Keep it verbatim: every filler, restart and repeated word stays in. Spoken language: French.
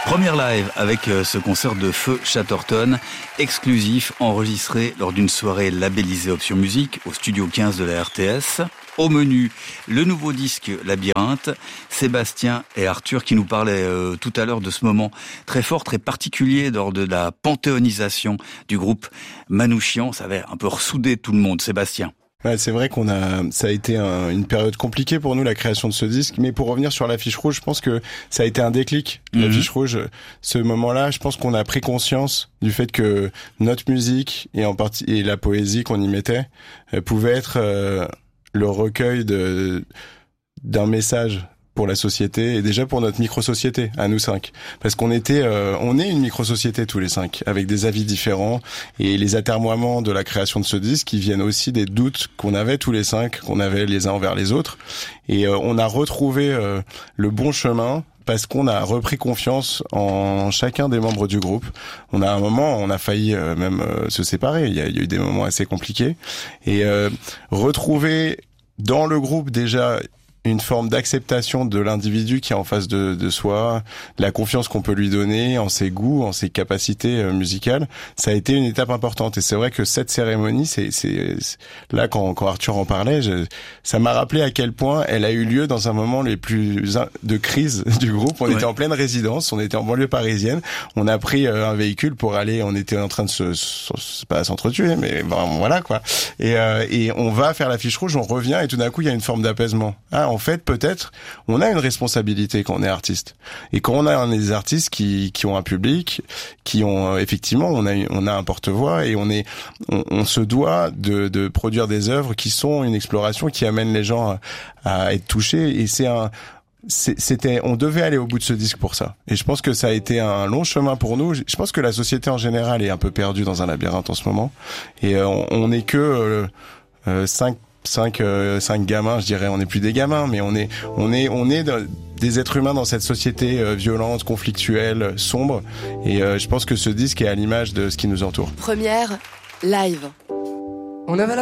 Première live avec ce concert de Feu Chatterton, exclusif, enregistré lors d'une soirée labellisée Option Musique au studio quinze de la R T S. Au menu, le nouveau disque Labyrinthe, Sébastien et Arthur qui nous parlaient euh, tout à l'heure de ce moment très fort, très particulier lors de la panthéonisation du groupe Manouchian. Ça avait un peu ressoudé tout le monde. Sébastien. Ouais, c'est vrai qu'on a, ça a été un, une période compliquée pour nous, la création de ce disque. Mais pour revenir sur l'affiche rouge, je pense que ça a été un déclic. Mmh. L'affiche rouge, ce moment-là, je pense qu'on a pris conscience du fait que notre musique et en partie et la poésie qu'on y mettait euh, pouvait être euh, le recueil de d'un message pour la société et déjà pour notre micro-société à nous cinq, parce qu'on était euh, on est une micro-société tous les cinq avec des avis différents, et les atermoiements de la création de ce disque qui viennent aussi des doutes qu'on avait tous les cinq, qu'on avait les uns envers les autres, et euh, on a retrouvé euh, le bon chemin parce qu'on a repris confiance en chacun des membres du groupe. On a un moment, on a failli euh, même euh, se séparer. Il y a, il y a eu des moments assez compliqués, et euh, retrouver dans le groupe déjà une forme d'acceptation de l'individu qui est en face de, de soi, la confiance qu'on peut lui donner en ses goûts, en ses capacités euh, musicales, ça a été une étape importante. Et c'est vrai que cette cérémonie, c'est, c'est, c'est là quand, quand Arthur en parlait, je, ça m'a rappelé à quel point elle a eu lieu dans un moment les plus in, de crise du groupe. On ouais. était en pleine résidence, on était en banlieue parisienne, on a pris euh, un véhicule pour aller, on était en train de se, se pas s'entretuer, mais bon, voilà quoi. Et, euh, et on va faire l'affiche rouge, on revient et tout d'un coup il y a une forme d'apaisement. Ah, en fait, peut-être, on a une responsabilité quand on est artiste. Et quand on a des artistes qui, qui ont un public, qui ont, effectivement, on a, on a un porte-voix, et on est, on, on se doit de, de produire des œuvres qui sont une exploration, qui amènent les gens à, à être touchés. Et c'est un, c'était, on devait aller au bout de ce disque pour ça. Et je pense que ça a été un long chemin pour nous. Je pense que la société en général est un peu perdue dans un labyrinthe en ce moment. Et euh, on, on est que euh, euh, cinq cinq euh, cinq gamins, je dirais. On n'est plus des gamins, mais on est on est on est de, des êtres humains dans cette société euh, violente, conflictuelle, sombre, et euh, je pense que ce disque est à l'image de ce qui nous entoure. Première live. On avait la